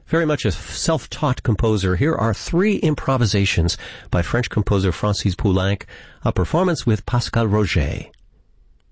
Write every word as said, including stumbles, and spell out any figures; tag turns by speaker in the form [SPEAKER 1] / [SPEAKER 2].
[SPEAKER 1] Very much a self-taught composer. Here are three improvisations by French composer Francis Poulenc, a performance with Pascal Roget.